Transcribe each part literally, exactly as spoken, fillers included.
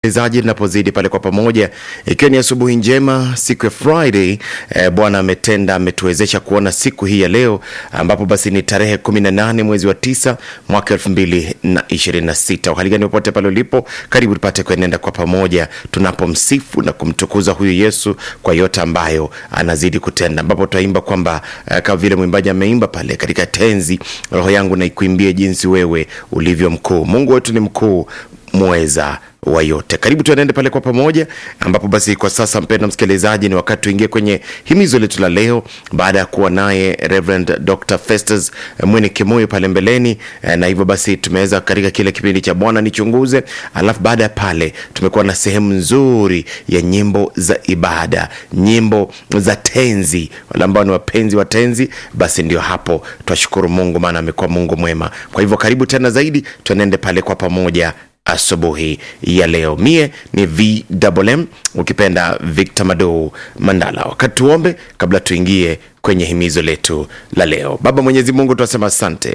Msikilizaji, tunapozidi pale kwa pamoja, ikiwa ni asubuhi njema, siku ya Friday, eh, Bwana ametenda, ametuwezesha kuona siku hii ya leo, ambapo basi ni tarehe kumi na nane mwezi wa tisa mwaka elfu mbili na ishirini na sita. Hali gani popote pale ulipo, karibu tupate kuenenda kwa pamoja tunapomsifu na kumtukuza huyu Yesu kwa yote ambayo anazidi kutenda, ambapo tutaimba kwamba eh, kama vile mwimbaji ameimba pale katika tenzi, roho yangu na ikuimbie jinsi wewe ulivyo mkuu. Mungu wetu ni mkuu, mweza wa yote. Karibu tuenende pale kwa pamoja, ambapo basi kwa sasa, mpendwa msikilizaji, ni wakati tuingie kwenye himizo letu la leo, baada ya kuwa naye Reverend Doctor Festus Mwini Kimoyo pale mbeleni. Na hivyo basi tumeweza katika kile kipindi cha Bwana Nichunguze, alafu baada ya pale tumekuwa na sehemu nzuri ya nyimbo za ibada, nyimbo za tenzi. Wale ambao ni wapenzi wa tenzi, basi ndio hapo twashukuru Mungu, maana amekuwa Mungu mwema. Kwa hivyo karibu tena zaidi, tuenende pale kwa pamoja asubuhi ya leo. Mie ni V M M, ukipenda Victor Mado Mandala. Wakati tuombe kabla tuingie kwenye himizo letu la leo. Baba Mwenyezi Mungu, tunasema asante,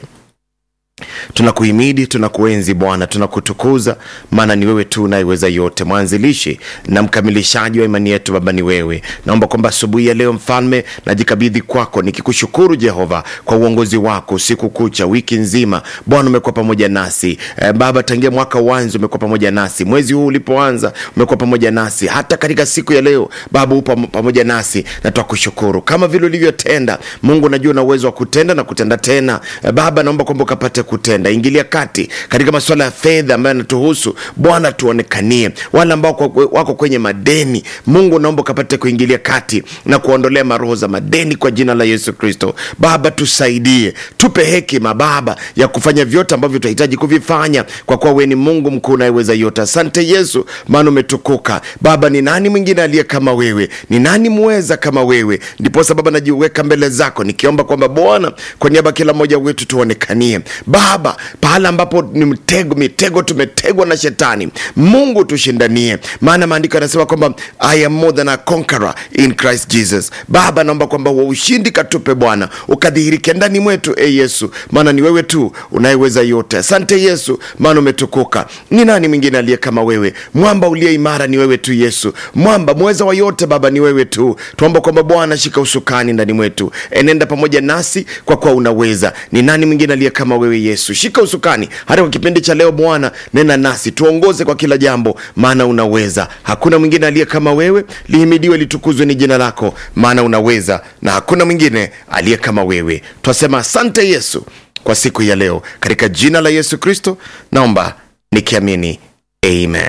tunakuhimidi, tunakuenzi Bwana, tunakutukuza, maana ni wewe tu unayeweza yote, mwanzilishi na mkamilishaji wa imani yetu. Baba ni wewe. Naomba kwamba asubuhi ya leo, Mfalme, najikabidhi kwako nikikushukuru Jehova kwa uongozi wako usiku kucha, wiki nzima. Bwana umekuwa pamoja nasi. E, Baba, tangia mwaka uanze umekuwa pamoja nasi. Mwezi huu ulipoanza umekuwa pamoja nasi. Hata katika siku ya leo Baba upo pamoja nasi, na twakushukuru kama vile ulivyotenda. Mungu, najua una uwezo wa kutenda na kutenda tena. E, Baba, naomba kwamba ukapate kutenda, ingilia kati katika masuala ya fedha ambayo yanatuhusu. Bwana, tuonekanie. Wale ambao wako kwenye madeni, Mungu naomba kapate kuingilia kati na kuondolea maroho za madeni kwa jina la Yesu Kristo. Baba, tusaidie, tupe hekima Baba ya kufanya vyote ambavyo tunahitaji kuvifanya, kwa kuwa wewe ni Mungu mkuu unayeweza yote. Asante Yesu, maana umetukuka. Baba, ni nani mwingine aliye kama wewe? Ni nani muweza kama wewe? Ndipo sababu najiweka mbele zako nikiomba kwamba Bwana, kwa niaba kila mmoja wetu tuonekanie Baba, pahala ambapo ni mtego, mitego tumetegwa na shetani. Mungu tushindanie, maana maandiko yanasema kwamba I am more than a conqueror in Christ Jesus. Baba, naomba kwamba wa ushindi katupe Bwana, ukadhihirike ndani mwetu e Yesu, maana ni wewe tu unayeweza yote. Asante Yesu, maana umetukuka. Ni nani mwingine aliye kama wewe? Mwamba uliye imara ni wewe tu Yesu, mwamba mweza wa yote Baba ni wewe tu. Tuomba kwamba Bwana, shika usukani ndani mwetu, enenda pamoja nasi kwa kuwa unaweza. Ni nani mwingine aliye kama wewe Yesu? Shika usukani hata kwa kipindi cha leo Bwana, nena nasi, tuongoze kwa kila jambo, maana unaweza. Hakuna mwingine aliye kama wewe. Lihimidiwe, litukuzwe ni jina lako, maana unaweza na hakuna mwingine aliye kama wewe. Twasema asante Yesu kwa siku ya leo, katika jina la Yesu Kristo naomba nikiamini, amen.